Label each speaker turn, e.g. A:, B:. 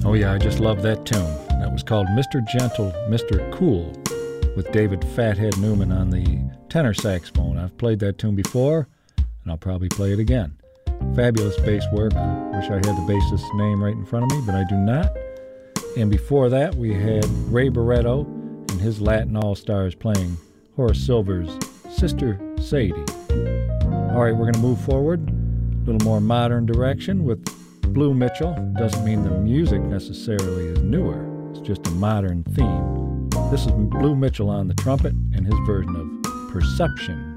A: Oh yeah, I just love that tune. That was called Mr. Gentle, Mr. Cool, with David Fathead Newman on the tenor saxophone. I've played that tune before, and I'll probably play it again. Fabulous bass work. Wish I had the bassist's name right in front of me, but I do not. And before that, we had Ray Barretto and his Latin All-Stars playing Horace Silver's Sister Sadie. All right, we're going to move forward, a little more modern direction with Blue Mitchell. Doesn't mean the music necessarily is newer. It's just a modern theme. This is Blue Mitchell on the trumpet and his version of Perception.